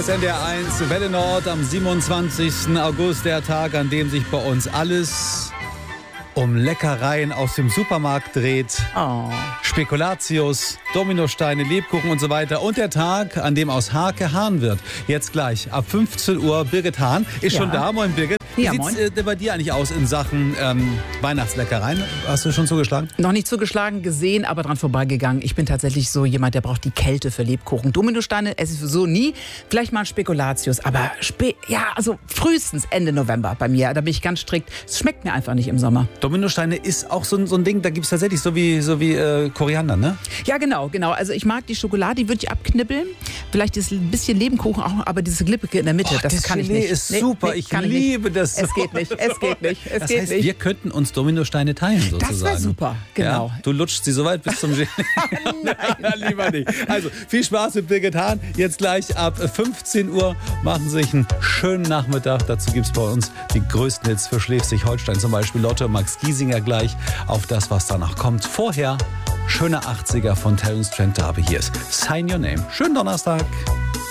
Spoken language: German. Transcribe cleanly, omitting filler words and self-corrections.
ist NDR 1, Welle Nord am 27. August, der Tag, an dem sich bei uns alles um Leckereien aus dem Supermarkt dreht. Oh. Spekulatius, Dominosteine, Lebkuchen und so weiter. Und der Tag, an dem aus Hake Hahn wird. Jetzt gleich ab 15 Uhr. Birgit Hahn ist schon da. Moin, Birgit. Wie sieht es bei dir eigentlich aus in Sachen Weihnachtsleckereien? Hast du schon zugeschlagen? Noch nicht zugeschlagen, gesehen, aber dran vorbeigegangen. Ich bin tatsächlich so jemand, der braucht die Kälte für Lebkuchen. Dominosteine esse ich so nie. Vielleicht mal ein Spekulatius, aber also frühestens Ende November bei mir. Da bin ich ganz strikt. Es schmeckt mir einfach nicht im Sommer. Dominosteine ist auch so ein Ding, da gibt es tatsächlich so wie Koriander, ne? Ja, genau. Also ich mag die Schokolade, die würde ich abknibbeln. Vielleicht ist ein bisschen Lebkuchen auch, aber diese Glippige in der Mitte, das kann ich nicht. Ist super, ich liebe das. Es geht nicht. Das heißt, wir könnten uns Dominosteine teilen, sozusagen. Das wäre super, genau. Ja, du lutschst sie so weit bis zum Gelee. Nein, lieber nicht. Also, viel Spaß mit Birgit Hahn. Jetzt gleich ab 15 Uhr machen Sie sich einen schönen Nachmittag. Dazu gibt es bei uns die größten Hits für Schleswig-Holstein, zum Beispiel Lotte, Max Giesinger gleich auf das, was danach kommt. Vorher schöne 80er von Terence Trent D'Arby. Hier ist Sign Your Name. Schönen Donnerstag.